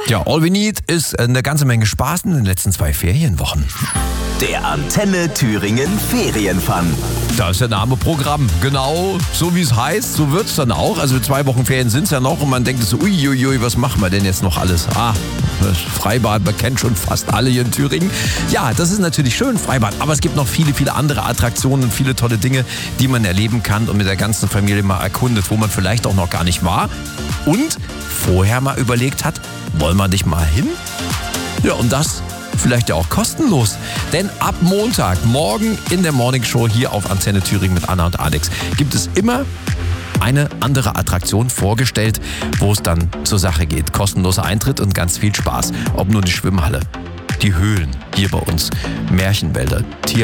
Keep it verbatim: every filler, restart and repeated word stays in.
Ja, all we need ist eine ganze Menge Spaß in den letzten zwei Ferienwochen. Der Antenne Thüringen Ferienfun. Da ist der Name Programm. Genau so wie es heißt, so wird es dann auch. Also zwei Wochen Ferien sind es ja noch und man denkt so, uiuiui, was machen wir denn jetzt noch alles? Ah, das Freibad, man kennt schon fast alle hier in Thüringen. Ja, das ist natürlich schön, Freibad, aber es gibt noch viele, viele andere Attraktionen und viele tolle Dinge, die man erleben kann und mit der ganzen Familie mal erkundet, wo man vielleicht auch noch gar nicht war und vorher mal überlegt hat, wollen wir nicht mal hin? Ja, und das vielleicht ja auch kostenlos. Denn ab Montag, morgen in der Morning Show hier auf Antenne Thüringen mit Anna und Alex, gibt es immer eine andere Attraktion vorgestellt, wo es dann zur Sache geht. Kostenloser Eintritt und ganz viel Spaß. Ob nur die Schwimmhalle, die Höhlen hier bei uns, Märchenwälder, Tier